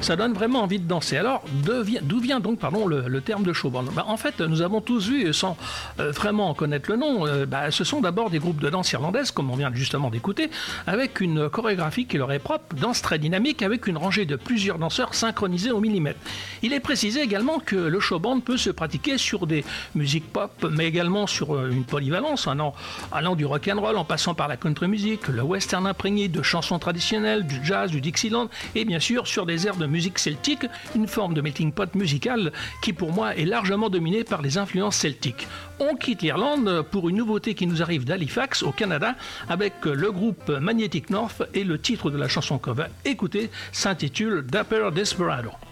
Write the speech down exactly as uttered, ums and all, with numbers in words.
ça donne vraiment envie de danser. Alors, d'où vient donc pardon, le, le terme de showband? Bah, en fait, nous avons tous vu, sans euh, vraiment en connaître le nom, euh, bah, ce sont d'abord des groupes de danse irlandaise, comme on vient justement d'écouter, avec une chorégraphie qui leur est propre, danse très dynamique, avec une rangée de plusieurs danseurs synchronisés au millimètre. Il est précisé également que le showband peut se pratiquer sur des musiques pop, mais également sur une polyvalence, allant, allant du rock'n'roll en passant par la country music, le western imprégné de chansons traditionnelles, du jazz, du Dixieland, et bien sûr sur des airs de musique celtique, une forme de melting pot musical qui pour moi est largement dominée par les influences celtiques. On quitte l'Irlande pour une nouveauté qui nous arrive d'Halifax, au Canada, avec le groupe Magnetic North, et le titre de la chanson qu'on va écouter s'intitule Dapper Desperado.